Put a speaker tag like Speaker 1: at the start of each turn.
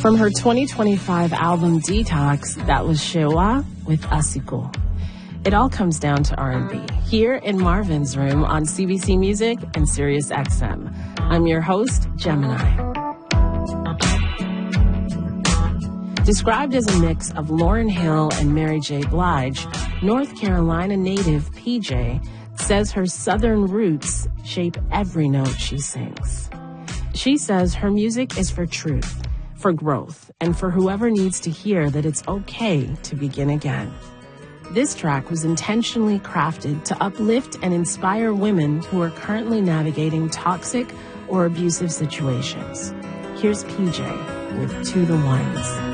Speaker 1: From her 2025 album Detox, that was Shewa with Asiko. It all comes down to R&B, here in Marvin's Room on CBC Music and Sirius XM. I'm your host, Gemini. Described as a mix of Lauryn Hill and Mary J. Blige, North Carolina native PJ says her southern roots shape every note she sings. She says her music is for truth, for growth, and for whoever needs to hear that it's okay to begin again. This track was intentionally crafted to uplift and inspire women who are currently navigating toxic or abusive situations. Here's PJ with 2 to 1s.